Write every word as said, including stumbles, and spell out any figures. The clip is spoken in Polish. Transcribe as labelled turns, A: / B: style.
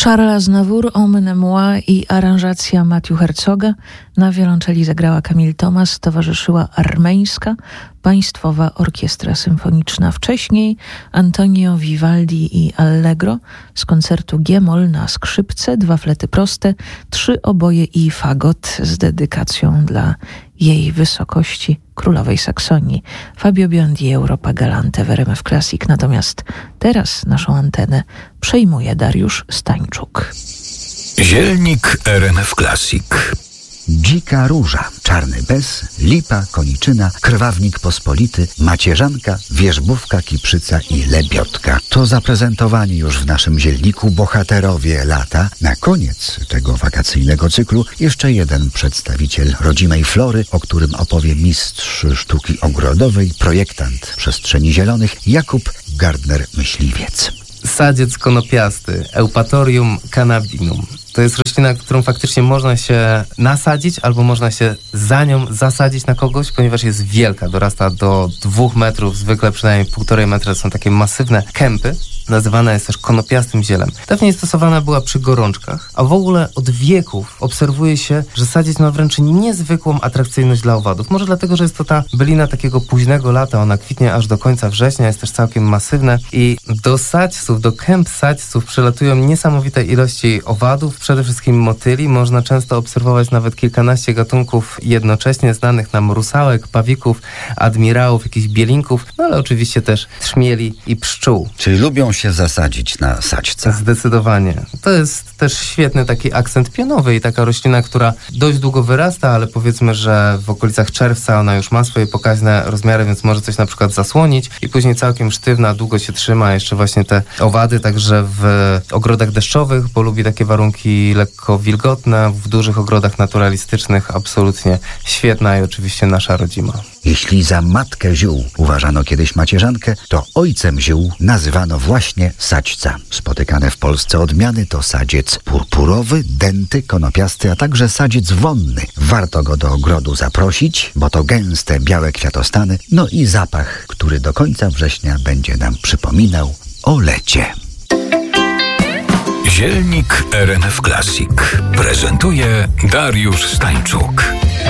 A: Charles Aznavour, Emmenez moi i aranżacja Matthew Herzoga. Na wiolonczeli zagrała Camille Thomas, towarzyszyła armeńska Państwowa Orkiestra Symfoniczna. Wcześniej Antonio Vivaldi i Allegro z koncertu G-moll na skrzypce, dwa flety proste, trzy oboje i fagot z dedykacją dla jej wysokości królowej Saksonii. Fabio Biondi, Europa Galante w R M F Classic. Natomiast teraz naszą antenę przejmuje Dariusz Stańczuk.
B: Zielnik R M F Classic.
C: Dzika róża, czarny bez, lipa, koniczyna, krwawnik pospolity, macierzanka, wierzbówka, kiprzyca i lebiotka. To zaprezentowani już w naszym zielniku bohaterowie lata. Na koniec tego wakacyjnego cyklu jeszcze jeden przedstawiciel rodzimej flory, o którym opowie mistrz sztuki ogrodowej, projektant przestrzeni zielonych Jakub Gardner-Myśliwiec.
D: Sadziec konopiasty, Eupatorium cannabinum. To jest roślina, którą faktycznie można się nasadzić albo można się za nią zasadzić na kogoś, ponieważ jest wielka, dorasta do dwóch metrów, zwykle przynajmniej półtorej metra, są takie masywne kępy. Nazywana jest też konopiastym zielem. Dawniej stosowana była przy gorączkach, a w ogóle od wieków obserwuje się, że sadziec ma wręcz niezwykłą atrakcyjność dla owadów. Może dlatego, że jest to ta bylina takiego późnego lata, ona kwitnie aż do końca września, jest też całkiem masywna i do sadzców, do kęp sadzców przylatują niesamowite ilości owadów, przede wszystkim motyli. Można często obserwować nawet kilkanaście gatunków jednocześnie znanych nam rusałek, pawików, admirałów, jakichś bielinków, no ale oczywiście też trzmieli i pszczół.
C: Czyli lubią się zasadzić na sadźce.
D: Zdecydowanie. To jest też świetny taki akcent pionowy i taka roślina, która dość długo wyrasta, ale powiedzmy, że w okolicach czerwca ona już ma swoje pokaźne rozmiary, więc może coś na przykład zasłonić i później całkiem sztywna, długo się trzyma. Jeszcze właśnie te owady także w ogrodach deszczowych, bo lubi takie warunki lekko wilgotne, w dużych ogrodach naturalistycznych absolutnie świetna i oczywiście nasza rodzima.
C: Jeśli za matkę ziół uważano kiedyś macierzankę, to ojcem ziół nazywano właśnie sadźca. Spotykane w Polsce odmiany to sadziec purpurowy, dęty, konopiasty, a także sadziec wonny. Warto go do ogrodu zaprosić, bo to gęste, białe kwiatostany, no i zapach, który do końca września będzie nam przypominał o lecie.
B: Zielnik R M F Classic prezentuje Dariusz Stańczuk.